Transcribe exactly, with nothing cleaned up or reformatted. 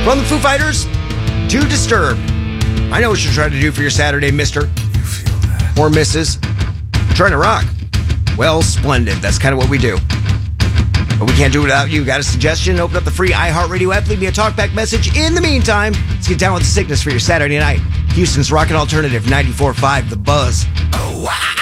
From the Foo Fighters to Disturbed. I know what you're trying to do for your Saturday, mister. You feel that. Or missus Trying to rock. Well, splendid. That's kind of what we do. But we can't do it without you. Got a suggestion? Open up the free iHeartRadio app. Leave me a talkback message. In the meantime, let's get down with the sickness for your Saturday night. Houston's Rockin' Alternative ninety-four point five, The Buzz. Oh, wow.